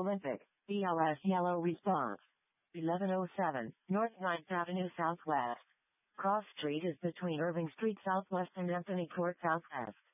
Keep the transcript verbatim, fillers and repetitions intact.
Olympic, B L S yellow response. eleven oh seven, North ninth Avenue Southwest. Cross Street is between Irving Street Southwest and Anthony Court Southwest.